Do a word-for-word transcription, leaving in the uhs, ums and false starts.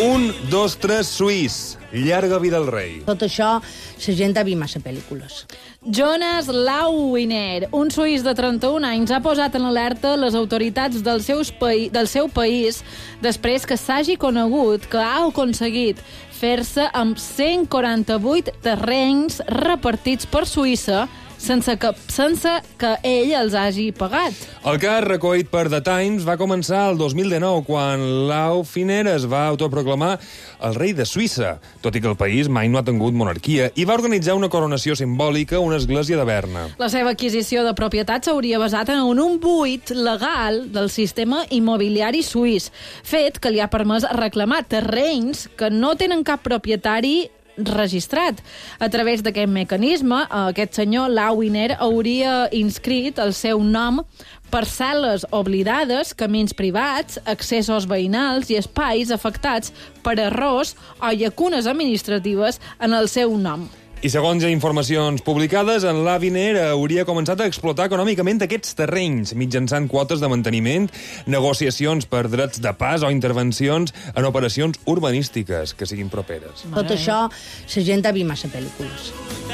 Un, dos, tres, suís. Llarga vida al rei. Tot això, la gent ha vist massa pel·lícules. Jonas Lauwiner, un suís de trenta-un anys, ha posat en alerta les autoritats del, seus paí del seu país després que s'hagi conegut que ha aconseguit fer-se amb cent quaranta-vuit terrenys repartits per Suïssa sense que, sense que ell els hagi pagat. El cas recollit per The Times va començar el dos mil dinou, quan Lauwiner es va autoproclamar el rei de Suïssa, tot i que el país mai no ha tingut monarquia, i va organitzar una coronació simbòlica a una església de Berna. La seva adquisició de propietat s'hauria basat en un buit legal del sistema immobiliari suís, fet que li ha permès reclamar terrenys que no tenen cap propietari registrat. A través d'aquest mecanisme, aquest senyor Lauwiner hauria inscrit el seu nom, parcel·les oblidades, camins privats, accessos veïnals i espais afectats per errors o llacunes administratives en el seu nom. I segons informacions publicades, en Lauwiner hauria començat a explotar econòmicament aquests terrenys, mitjançant quotes de manteniment, negociacions per drets de pas o intervencions en operacions urbanístiques que siguin properes. Tot això, la gent ha vist massa pel·lícules.